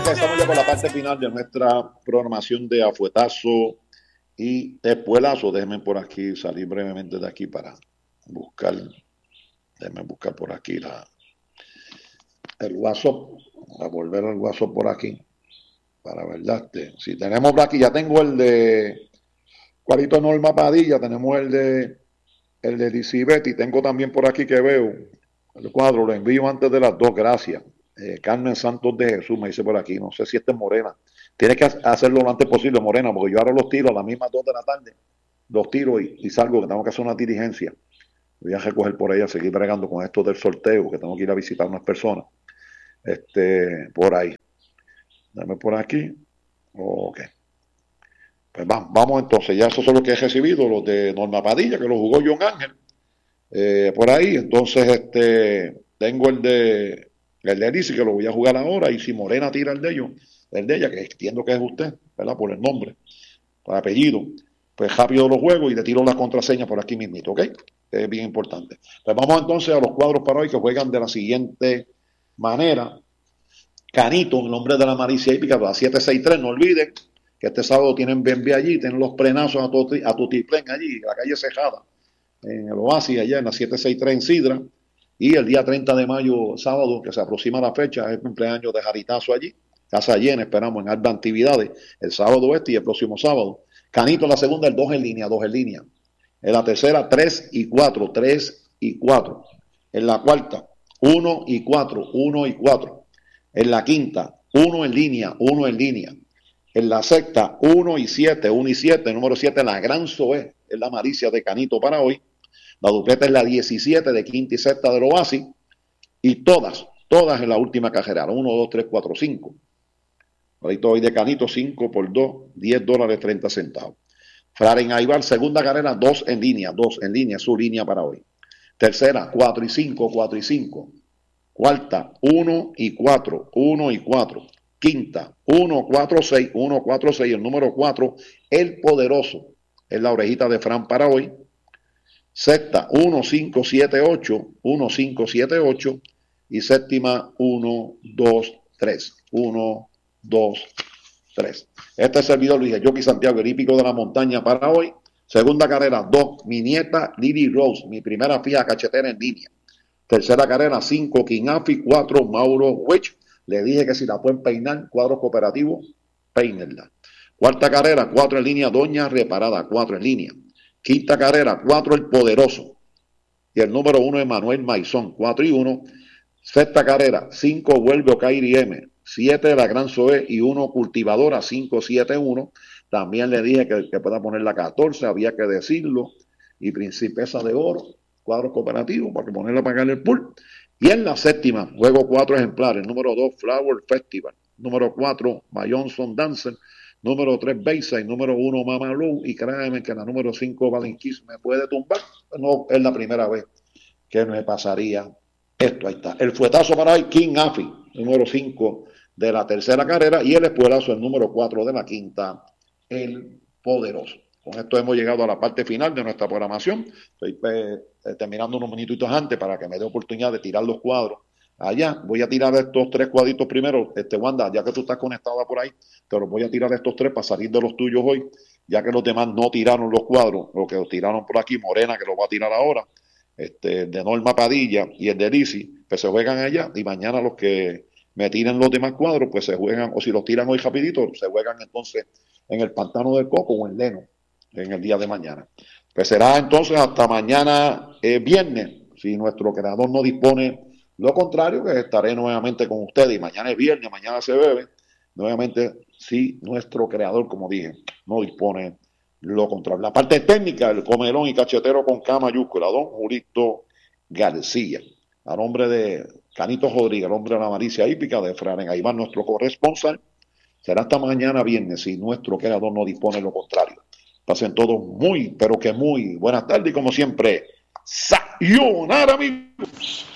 que estamos ya con la parte final de nuestra programación de afuetazo y espuelazo. Déjenme por aquí salir brevemente de aquí para buscar, déjenme buscar por aquí el WhatsApp, a volver al WhatsApp por aquí, para verdad. Si tenemos por aquí, ya tengo el de Cuarito Norma Padilla, tenemos el de Dicibet, y tengo también por aquí que veo el cuadro, lo envío antes de las 2, gracias. Carmen Santos de Jesús me dice por aquí, no sé si esta es Morena. Tienes que hacerlo lo antes posible, Morena, porque yo ahora los tiro a las mismas 2 de la tarde, los tiro y salgo, que tengo que hacer una diligencia. Voy a recoger por ahí, a seguir bregando con esto del sorteo, que tengo que ir a visitar a unas personas. Por ahí. Dame por aquí. Ok. Pues vamos entonces, ya esos son los que he recibido, los de Norma Padilla, que lo jugó John Ángel. Por ahí, entonces tengo el de Lisi, que lo voy a jugar ahora, y si Morena tira el de ella, que entiendo que es usted, ¿verdad? Por el nombre, por apellido, pues rápido lo juego y le tiro las contraseñas por aquí mismito, ¿ok? Es bien importante. Pues vamos entonces a los cuadros para hoy, que juegan de la siguiente manera. Canito, en nombre de la Maricia Hípica, a las 763, no olviden que este sábado tienen Bembe allí, tienen los prenazos a Tutiplén allí, en la calle Cejada, en el Oasis, allá en la 763 en Sidra, y el día 30 de mayo, sábado, que se aproxima la fecha, es el cumpleaños de Jaritazo allí, casa llena, esperamos en altas actividades, el sábado y el próximo sábado. Canito en la segunda, el 2 en línea, 2 en línea. En la tercera, 3 y 4, 3 y 4. En la cuarta, 1 y 4, 1 y 4. En la quinta, 1 en línea, 1 en línea. En la sexta, 1 y 7, 1 y 7. El número 7, la Gran Zoé, es la Maricia de Canito para hoy. La dupleta es la 17 de quinta y sexta del Oasis. Y todas en la última cajera. 1, 2, 3, 4, 5. Ahorita hoy de Canito, 5 por 2, $10, 30 centavos. Fraren Aibar, segunda carrera, 2 en línea, su línea para hoy. Tercera, 4 y 5, 4 y 5. Cuarta, 1 y 4, 1 y 4. Quinta, 1, 4, 6, 1, 4, 6. El número 4, el poderoso, es la orejita de Fran para hoy. Sexta, 1, 5, 7, 8, 1, 5, 7, 8. Y séptima, 1, 2, 3, 1, 2, 3. Este servidor Luis Jockey Santiago, el hípico de la montaña para hoy. Segunda carrera, 2, mi nieta Lily Rose, mi primera fija cachetera en línea. Tercera carrera, 5, King Afi, 4, Mauro Witch. Le dije que si la pueden peinar, cuadros cooperativos, peínenla. Cuarta carrera, 4 en línea, Doña Reparada, 4 en línea. Quinta carrera, 4 el poderoso. Y el número 1 es Manuel Maizón, 4 y 1. Sexta carrera, 5 vuelve Okairi M. 7 la Gran Zoé y 1 cultivadora, 5, 7, 1. También le dije que pueda poner la 14, había que decirlo. Y Principesa de Oro, cuadros cooperativos, para que ponerla a pagar el pool. Y en la séptima, juego 4 ejemplares. Número 2, Flower Festival. Número 4, Mayonson Dancer. Número 3, Bayside. Número 1, Mama Lou. Y créanme que la número 5, Valenquís, me puede tumbar. No es la primera vez que me pasaría esto. Ahí está. El fuetazo para hoy, King Afi, número 5 de la tercera carrera. Y el espuelazo, el número 4 de la quinta, el poderoso. Con esto hemos llegado a la parte final de nuestra programación. Estoy terminando unos minutitos antes para que me dé oportunidad de tirar los cuadros allá. Voy a tirar estos 3 cuadritos primero. Wanda, ya que tú estás conectada por ahí, te los voy a tirar estos 3 para salir de los tuyos hoy, ya que los demás no tiraron los cuadros, los que los tiraron por aquí, Morena, que los va a tirar ahora, de Norma Padilla y el de Lisi, pues se juegan allá, y mañana los que me tiren los demás cuadros, pues se juegan, o si los tiran hoy rapidito, se juegan entonces en el Pantano del Coco o en Leno, en el día de mañana. Pues será entonces hasta mañana viernes, si nuestro creador no dispone lo contrario, que estaré nuevamente con ustedes, y mañana es viernes, mañana se bebe, nuevamente si nuestro creador, como dije, no dispone lo contrario. La parte técnica, el comelón y cachetero con K mayúscula, don Julito García, a nombre de Canito Rodríguez, al hombre de la Maricia Hípica, de Fraren Aiván, nuestro corresponsal. Será hasta mañana viernes si nuestro creador no dispone lo contrario. Pasen todos muy, pero que muy buenas tardes, y como siempre, sayonara, amigos.